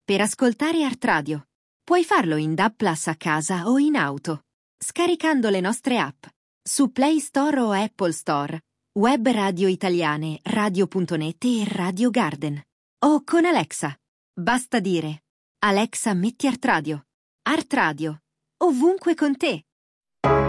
per ascoltare Art Radio. Puoi farlo in DAB+ a casa o in auto, scaricando le nostre app su Play Store o Apple Store, web radio italiane, radio.net e Radio Garden. O con Alexa. Basta dire: Alexa, metti Art Radio. Art Radio, ovunque con te.